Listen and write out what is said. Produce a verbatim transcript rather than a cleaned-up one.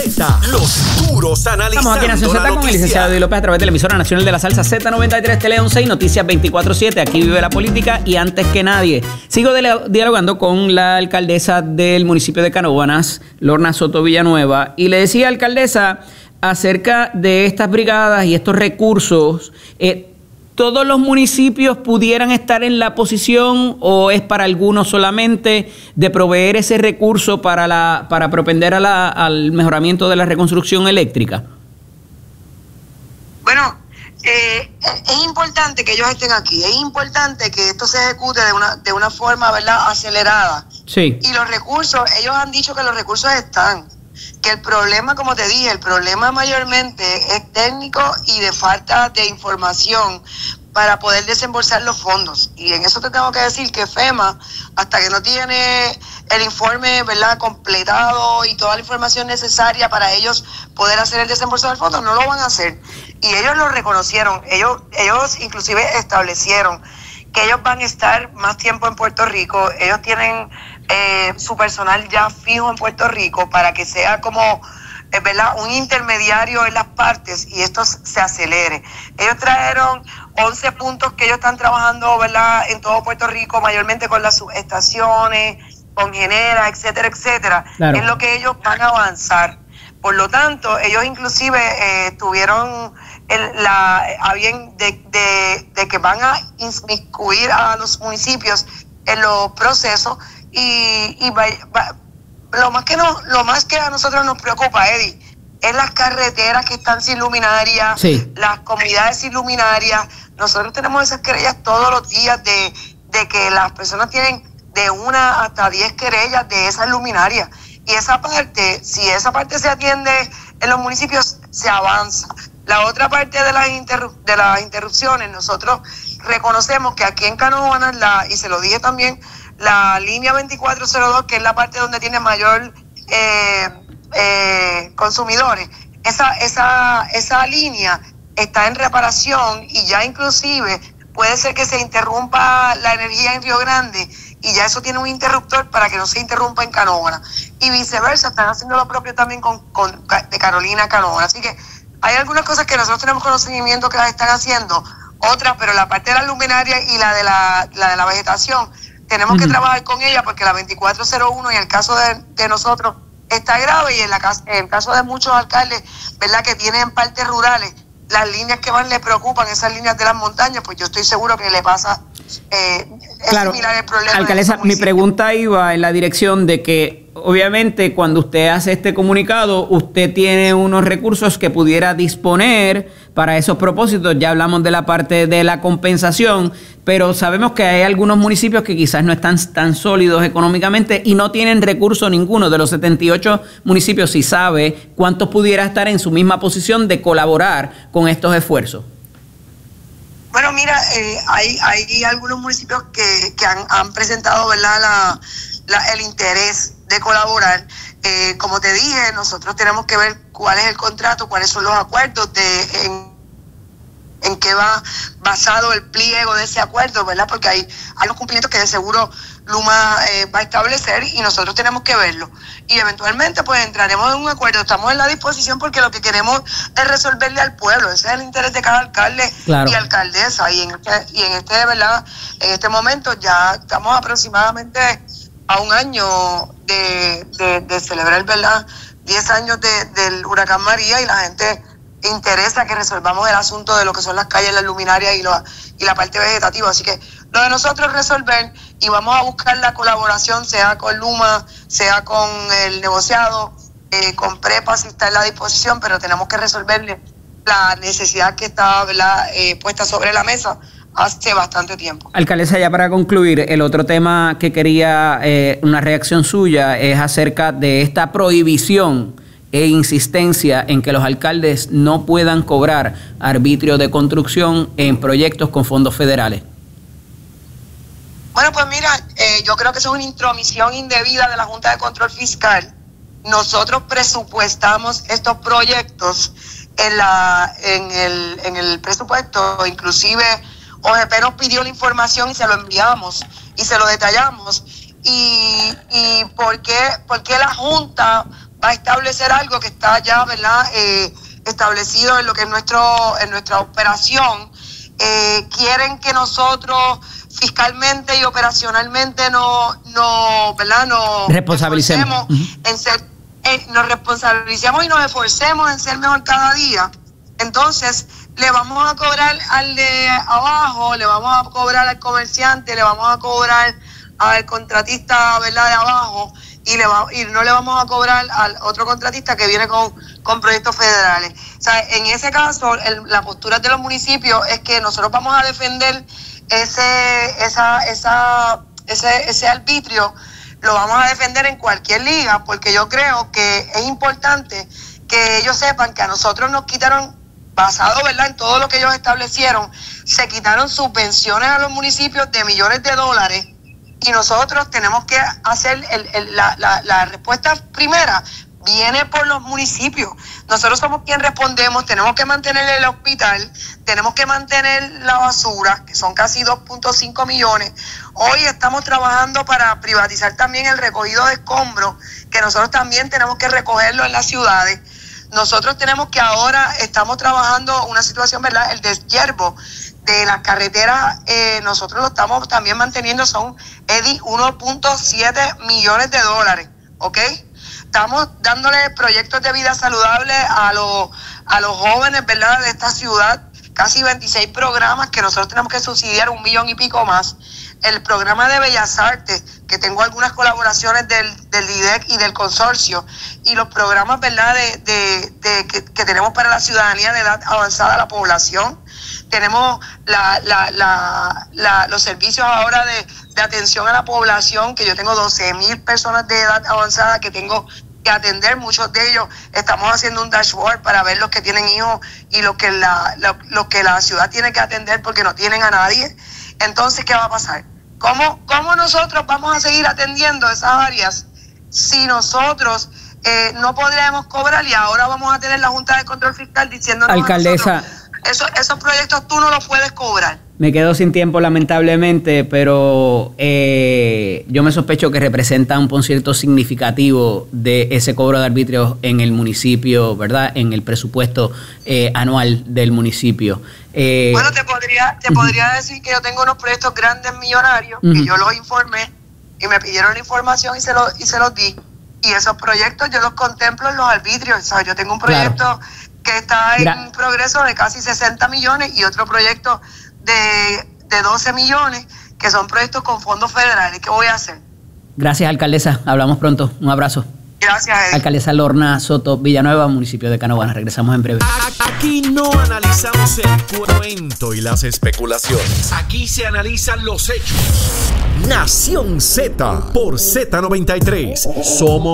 Z, los duros analizando. Estamos aquí en Nación Z con el licenciado Eddie López a través de la emisora nacional de la salsa Z noventa y tres, Tele once y Noticias veinticuatro siete. Aquí vive la política y antes que nadie. Sigo dialogando con la alcaldesa del municipio de Canóvanas, Lorna Soto Villanueva, y le decía, alcaldesa, acerca de estas brigadas y estos recursos, eh, ¿todos los municipios pudieran estar en la posición o es para algunos solamente de proveer ese recurso para la para propender a la, al mejoramiento de la reconstrucción eléctrica? Bueno, eh, es importante que ellos estén aquí, es importante que esto se ejecute de una, de una forma, ¿verdad?, acelerada. Sí. Y los recursos, ellos han dicho que los recursos están, que el problema, como te dije, el problema mayormente es técnico y de falta de información para poder desembolsar los fondos. Y en eso te tengo que decir que FEMA, hasta que no tiene el informe, ¿verdad?, completado y toda la información necesaria para ellos poder hacer el desembolso del fondo, no lo van a hacer. Y ellos lo reconocieron, ellos, ellos inclusive establecieron que ellos van a estar más tiempo en Puerto Rico, ellos tienen eh, su personal ya fijo en Puerto Rico para que sea como, eh, ¿verdad?, un intermediario en las partes y esto se acelere. Ellos trajeron once puntos que ellos están trabajando, ¿verdad?, en todo Puerto Rico, mayormente con las subestaciones, con Genera, etcétera, etcétera. Claro. Es lo que ellos van a avanzar. Por lo tanto, ellos inclusive eh, tuvieron el, la a bien de, de, de que van a inmiscuir a los municipios en los procesos y, y va, va, lo más que no, lo más que a nosotros nos preocupa, Eddie, es las carreteras que están sin luminaria, sí, las comunidades sin luminaria. Nosotros tenemos esas querellas todos los días de, de que las personas tienen de una hasta diez querellas de esas luminarias. Y esa parte, si esa parte se atiende en los municipios, se avanza. La otra parte de las, interru de las interrupciones, nosotros reconocemos que aquí en Canóvanas, la, y se lo dije también, la línea veinticuatro cero dos, que es la parte donde tiene mayor eh, eh, consumidores, esa, esa, esa línea está en reparación y ya inclusive puede ser que se interrumpa la energía en Río Grande y ya eso tiene un interruptor para que no se interrumpa en Canóvanas. Y viceversa, están haciendo lo propio también con, con de Carolina a Canóvanas. Así que hay algunas cosas que nosotros tenemos conocimiento que las están haciendo, otras, pero la parte de la luminaria y la de la, la, de la vegetación, tenemos uh-huh. que trabajar con ella porque la veinticuatro cero uno, en el caso de, de nosotros, está grave y en, la, en el caso de muchos alcaldes, ¿verdad?, que tienen partes rurales, las líneas que más les preocupan, esas líneas de las montañas, pues yo estoy seguro que le pasa eh, es claro. similar el problema. Alcaldesa, mi pregunta iba en la dirección de que obviamente cuando usted hace este comunicado, usted tiene unos recursos que pudiera disponer para esos propósitos. Ya hablamos de la parte de la compensación, pero sabemos que hay algunos municipios que quizás no están tan sólidos económicamente y no tienen recurso ninguno. De los setenta y ocho municipios, si sabe cuántos pudiera estar en su misma posición de colaborar con estos esfuerzos. Bueno, mira, eh, hay, hay algunos municipios que, que han, han presentado, ¿verdad?, la, la, el interés de colaborar. Eh, como te dije, nosotros tenemos que ver cuál es el contrato, cuáles son los acuerdos, de en, en qué va basado el pliego de ese acuerdo, ¿verdad? Porque hay, hay los cumplimientos que de seguro Luma eh, va a establecer y nosotros tenemos que verlo. Y eventualmente pues entraremos en un acuerdo, estamos en la disposición porque lo que queremos es resolverle al pueblo, ese es el interés de cada alcalde claro. y alcaldesa. Y en este, y en este, ¿verdad?, en este momento ya estamos aproximadamente a un año de, de, de celebrar, ¿verdad?, diez años de, del huracán María y la gente interesa que resolvamos el asunto de lo que son las calles, las luminarias y, lo, y la parte vegetativa. Así que lo de nosotros es resolver y vamos a buscar la colaboración, sea con Luma, sea con el negociado, eh, con Prepa, si está en la disposición, pero tenemos que resolverle la necesidad que está, ¿verdad?, eh, puesta sobre la mesa hace bastante tiempo. Alcaldesa, ya para concluir, el otro tema que quería eh, una reacción suya es acerca de esta prohibición e insistencia en que los alcaldes no puedan cobrar arbitrio de construcción en proyectos con fondos federales. Bueno, pues mira, eh, yo creo que eso es una intromisión indebida de la Junta de Control Fiscal. Nosotros presupuestamos estos proyectos en la en el, en el presupuesto, inclusive O G P nos pidió la información y se lo enviamos y se lo detallamos. Y, y ¿por qué, por qué la Junta va a establecer algo que está ya, ¿verdad?, eh, establecido en lo que es nuestro, en nuestra operación. Eh, quieren que nosotros fiscalmente y operacionalmente no, no, ¿verdad?, nos responsabilicemos, uh-huh. en ser, eh, nos responsabilicemos y nos esforcemos en ser mejor cada día. Entonces le vamos a cobrar al de abajo, le vamos a cobrar al comerciante, le vamos a cobrar al contratista, ¿verdad?, de abajo, y le va, y no le vamos a cobrar al otro contratista que viene con, con proyectos federales. O sea, en ese caso, el, la postura de los municipios es que nosotros vamos a defender ese, esa, esa, ese, ese arbitrio, lo vamos a defender en cualquier liga, porque yo creo que es importante que ellos sepan que a nosotros nos quitaron, basado, ¿verdad?, en todo lo que ellos establecieron, se quitaron subvenciones a los municipios de millones de dólares. Y nosotros tenemos que hacer el, el, la, la, la respuesta primera, viene por los municipios. Nosotros somos quien respondemos, tenemos que mantener el hospital, tenemos que mantener la basura, que son casi dos punto cinco millones. Hoy estamos trabajando para privatizar también el recogido de escombros, que nosotros también tenemos que recogerlo en las ciudades. Nosotros tenemos que ahora, estamos trabajando una situación, ¿verdad?, el deshiervo de las carreteras, eh, nosotros lo estamos también manteniendo, son, Eddie, uno punto siete millones de dólares, ¿ok? Estamos dándole proyectos de vida saludable a los, a los jóvenes, ¿verdad?, de esta ciudad, casi veintiséis programas que nosotros tenemos que subsidiar un millón y pico más. El programa de Bellas Artes, que tengo algunas colaboraciones del, del I D E C y del consorcio, y los programas, ¿verdad?, de, de, de, que, que tenemos para la ciudadanía de edad avanzada, la población. Tenemos la, la, la, la, los servicios ahora de, de atención a la población, que yo tengo doce mil personas de edad avanzada que tengo que atender. Muchos de ellos estamos haciendo un dashboard para ver los que tienen hijos y los que la, lo, lo que la ciudad tiene que atender porque no tienen a nadie. Entonces, ¿qué va a pasar? ¿Cómo, cómo nosotros vamos a seguir atendiendo esas áreas si nosotros eh, no podremos cobrar y ahora vamos a tener la Junta de Control Fiscal diciéndonos alcaldesa, Eso, esos proyectos tú no los puedes cobrar? Me quedo sin tiempo lamentablemente, pero eh, yo me sospecho que representa un concierto significativo de ese cobro de arbitrios en el municipio, ¿verdad?, en el presupuesto eh, anual del municipio. Eh, bueno, te podría te uh-huh. podría decir que yo tengo unos proyectos grandes millonarios, uh-huh. que yo los informé y me pidieron la información y se, lo, y se los di. Y esos proyectos yo los contemplo en los arbitrios, ¿sabes? Yo tengo un proyecto... Claro. que está en Gra- progreso de casi sesenta millones y otro proyecto de, de doce millones, que son proyectos con fondos federales. ¿Qué voy a hacer? Gracias, alcaldesa. Hablamos pronto. Un abrazo. Gracias, Eddie. Alcaldesa Lorna Soto Villanueva, municipio de Canóvana. Regresamos en breve. Aquí no analizamos el cuento y las especulaciones. Aquí se analizan los hechos. Nación Z por Z noventa y tres. Somos